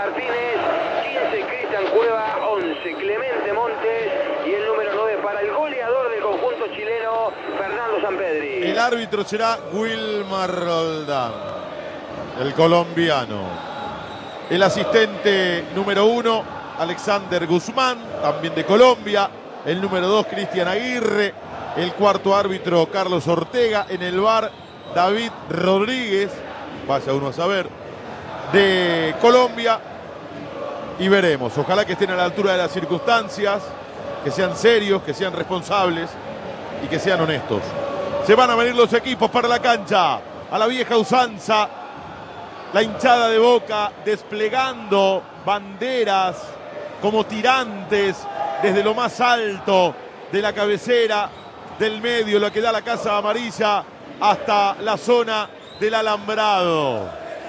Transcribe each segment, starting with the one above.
Martínez, 15 Cristian Cueva, 11 Clemente Montes y el número 9 para el goleador del conjunto chileno, Fernando Sampedri. El árbitro será Wilmar Roldán, el colombiano. El asistente número 1, Alexander Guzmán, también de Colombia. El número 2, Cristian Aguirre. El cuarto árbitro, Carlos Ortega. En el VAR, David Rodríguez, vaya uno a saber, de Colombia. Y veremos, ojalá que estén a la altura de las circunstancias, que sean serios, que sean responsables y que sean honestos. Se van a venir los equipos para la cancha, a la vieja usanza. La hinchada de Boca desplegando banderas como tirantes desde lo más alto de la cabecera del medio, lo que da la Casa Amarilla, hasta la zona del alambrado.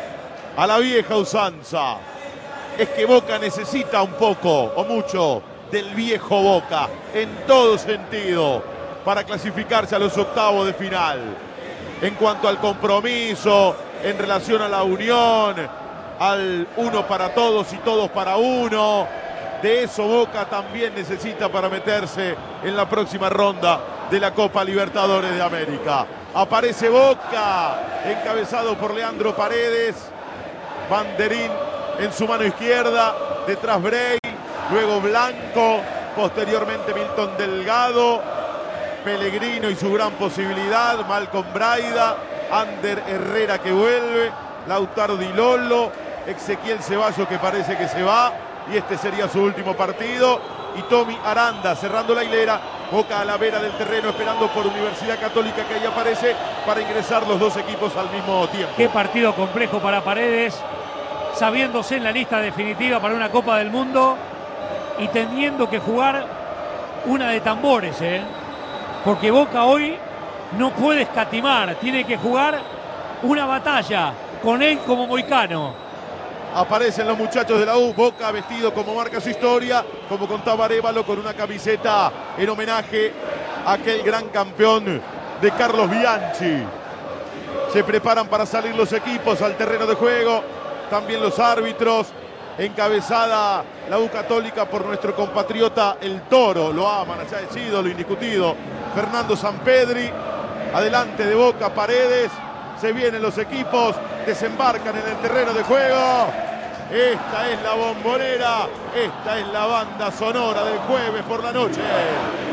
A la vieja usanza. Es que Boca necesita un poco o mucho del viejo Boca en todo sentido para clasificarse a los octavos de final. En cuanto al compromiso, en relación a la unión, al uno para todos y todos para uno, de eso Boca también necesita para meterse en la próxima ronda de la Copa Libertadores de América. Aparece Boca, encabezado por Leandro Paredes, banderín en su mano izquierda, detrás Bray, luego Blanco, posteriormente Milton Delgado, Pellegrino y su gran posibilidad, Malcolm Braida, Ander Herrera que vuelve, Lautaro Di Lollo, Ezequiel Ceballos que parece que se va y este sería su último partido, y Tommy Aranda cerrando la hilera. Boca a la vera del terreno esperando por Universidad Católica, que ahí aparece para ingresar los dos equipos al mismo tiempo. Qué partido complejo para Paredes, sabiéndose en la lista definitiva para una Copa del Mundo y teniendo que jugar una de tambores, porque Boca hoy no puede escatimar, tiene que jugar una batalla con él como Moicano. Aparecen los muchachos de la U, Boca vestido como marca su historia, como contaba Arévalo, con una camiseta en homenaje a aquel gran campeón de Carlos Bianchi. Se preparan para salir los equipos al terreno de juego, también los árbitros, encabezada la U Católica por nuestro compatriota El Toro, lo aman, allá es ídolo indiscutido, Fernando Sampedri. Adelante de Boca, Paredes, se vienen los equipos, desembarcan en el terreno de juego. Esta es la Bombonera, esta es la banda sonora del jueves por la noche.